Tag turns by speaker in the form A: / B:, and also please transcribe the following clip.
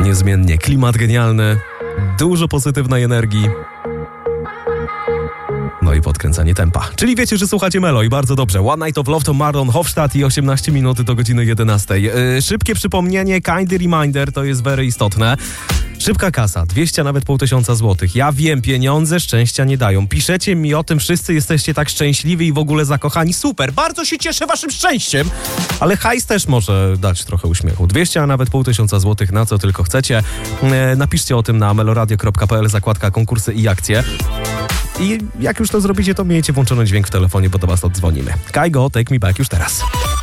A: niezmiennie. Klimat genialny, dużo pozytywnej energii. No i podkręcanie tempa. Czyli wiecie, że słuchacie Melo i bardzo dobrze. One Night of Love to Marlon Hofstadt i 18 minut do godziny 11. Szybkie przypomnienie, kind reminder, to jest very istotne. Szybka kasa, 200, nawet 500 złotych. Ja wiem, pieniądze szczęścia nie dają. Piszecie mi o tym, wszyscy jesteście tak szczęśliwi i w ogóle zakochani. Super, bardzo się cieszę waszym szczęściem. Ale hajs też może dać trochę uśmiechu. 200, a nawet 500 złotych, na co tylko chcecie. Napiszcie o tym na meloradio.pl, zakładka konkursy i akcje. I jak już to zrobicie, to miejcie włączony dźwięk w telefonie, bo do was oddzwonimy. Kaigo, Take Me Back już teraz.